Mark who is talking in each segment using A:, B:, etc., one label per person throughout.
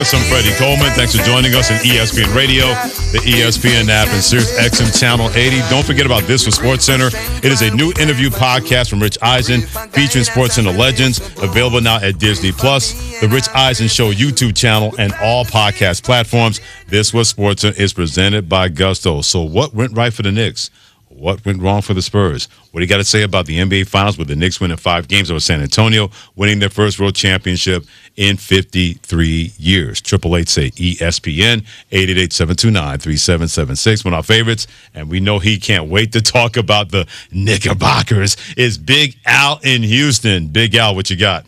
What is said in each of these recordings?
A: I'm Freddie Coleman. Thanks for joining us on ESPN Radio, the ESPN app, and Sirius XM Channel 80. Don't forget about This for SportsCenter. It is a new interview podcast from Rich Eisen featuring SportsCenter legends, available now at Disney+, the Rich Eisen Show YouTube channel, and all podcast platforms. This was SportsCenter is presented by Gusto. So what went right for the Knicks? What went wrong for the Spurs? What do you got to say about the NBA Finals with the Knicks winning 5 games over San Antonio, winning their first world championship in 53 years? 888-SAY-ESPN, 888-729-3776. One of our favorites, and we know he can't wait to talk about the Knickerbockers, is Big Al in Houston. Big Al, what you got?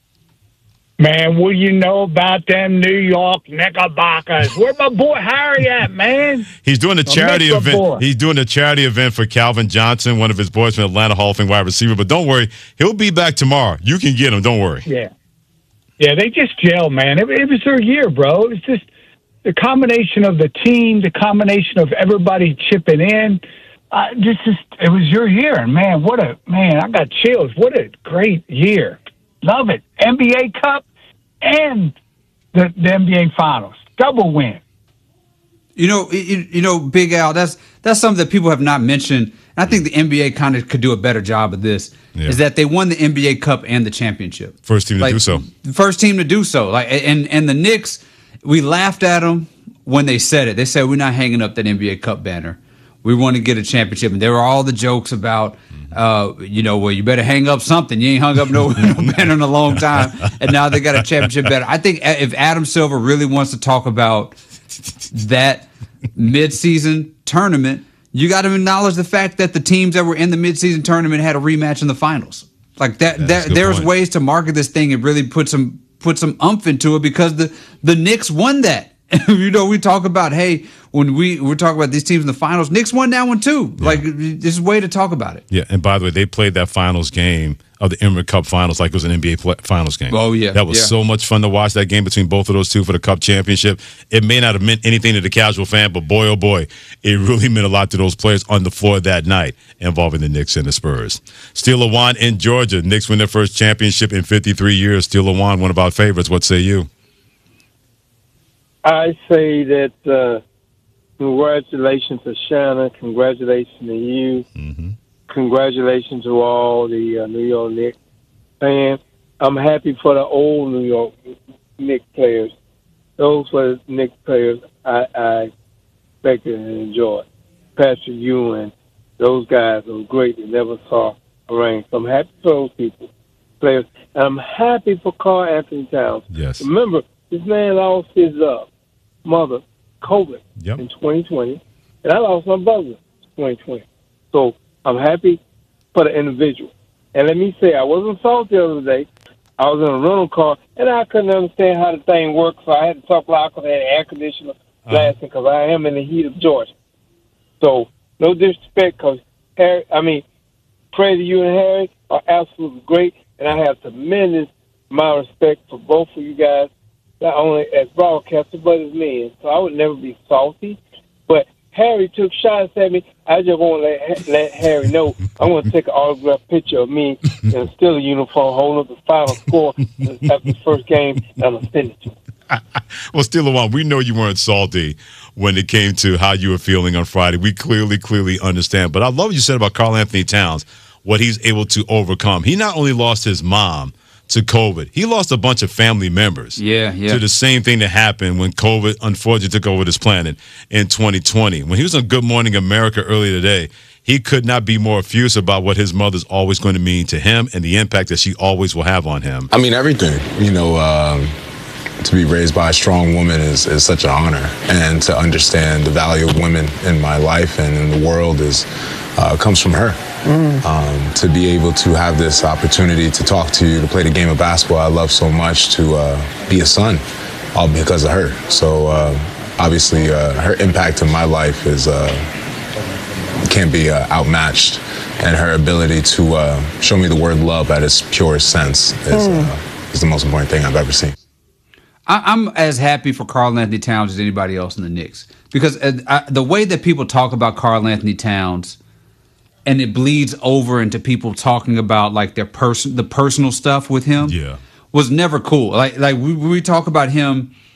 B: Man, what do you know about them New York Knickerbockers? Where my boy Harry at, man?
A: He's doing a charity event. He's doing a charity event for Calvin Johnson, one of his boys from Atlanta, Hall of Fame wide receiver. But don't worry, he'll be back tomorrow. You can get him. Don't worry.
B: Yeah, they just gel, man. It was their year, bro. It was just the combination of the team, the combination of everybody chipping in. It was your year, and man, I got chills. What a great year. Love it. NBA Cup and the NBA Finals. Double win.
C: You know, Big Al, that's something that people have not mentioned. And I think the NBA kind of could do a better job of this. Yeah. Is that they won the NBA Cup and the championship.
A: First team to do so.
C: First team to do so. And the Knicks, we laughed at them when they said it. They said, we're not hanging up that NBA Cup banner. We want to get a championship. And there were all the jokes about, well, you better hang up something. You ain't hung up no banner in a long time. And now they got a championship banner. I think if Adam Silver really wants to talk about that midseason tournament, you got to acknowledge the fact that the teams that were in the midseason tournament had a rematch in the finals. Like that, there's ways to market this thing and really put some oomph into it, because the Knicks won that. We talk about, hey, when we're talking about these teams in the finals, Knicks won that one too. Yeah. Like, this is a way to talk about it.
A: Yeah, and by the way, they played that finals game of the Emirates Cup Finals like it was an NBA Finals game.
C: Oh, yeah.
A: That was so much fun to watch, that game between both of those two for the Cup championship. It may not have meant anything to the casual fan, but boy, oh boy, it really meant a lot to those players on the floor that night involving the Knicks and the Spurs. Steel Lawan in Georgia. Knicks win their first championship in 53 years. Steel Lawan, one of our favorites. What say you?
D: I say that congratulations to Shannon. Congratulations to you. Mm-hmm. Congratulations to all the New York Knicks fans. I'm happy for the old New York Knicks players. Those were the Knicks players I expected and enjoyed. Patrick Ewing, those guys were great. They never saw a ring. So I'm happy for those players. And I'm happy for Karl Anthony Towns.
A: Yes.
D: Remember, this man lost his mother, COVID, in 2020, and I lost my brother in 2020. So I'm happy for the individual. And let me say, I wasn't salty the other day. I was in a rental car, and I couldn't understand how the thing worked, so I had to talk loud because I had air conditioner blasting because I am in the heat of Georgia. So no disrespect, because Harry, Freddie, you and Harry are absolutely great, and I have tremendous amount of respect for both of you guys, not only as broadcasters, but as men. So I would never be salty. But Harry took shots at me. I just want to let Harry know I want to take an autographed picture of me in a Steelers uniform holding up the final score after the first game, and I'm going to send it to him.
A: Well, Steelawan, we know you weren't salty when it came to how you were feeling on Friday. We clearly understand. But I love what you said about Karl Anthony Towns, what he's able to overcome. He not only lost his mom to COVID, he lost a bunch of family members to the same thing that happened when COVID unfortunately took over this planet in 2020. When he was on Good Morning America earlier today, he could not be more effusive about what his mother's always going to mean to him and the impact that she always will have on him.
E: I mean, everything. To be raised by a strong woman is such an honor, and to understand the value of women in my life and in the world comes from her. To be able to have this opportunity to talk to you, to play the game of basketball I love so much, to be a son, all because of her. So obviously her impact in my life can't be outmatched, and her ability to show me the word love at its purest sense is the most important thing I've ever seen.
C: I'm as happy for Karl Anthony Towns as anybody else in the Knicks, because the way that people talk about Karl Anthony Towns, and it bleeds over into people talking about like the personal stuff with him, was never cool. Like we talk about him